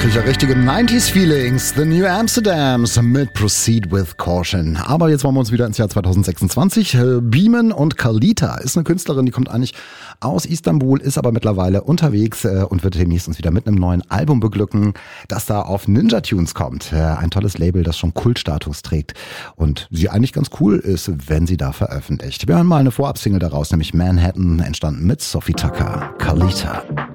sicher richtige 90s Feelings. The New Amsterdams mit Proceed with Caution. Aber jetzt wollen wir uns wieder ins Jahr 2026 beamen und Carlita ist eine Künstlerin, die kommt eigentlich aus Istanbul, ist aber mittlerweile unterwegs und wird demnächst uns wieder mit einem neuen Album beglücken, das da auf Ninja Tunes kommt. Ein tolles Label, das schon Kultstatus trägt und sie eigentlich ganz cool ist, wenn sie da veröffentlicht. Wir hören mal eine Vorabsingle daraus, nämlich Manhattan, entstanden mit Sophie Tucker. Carlita.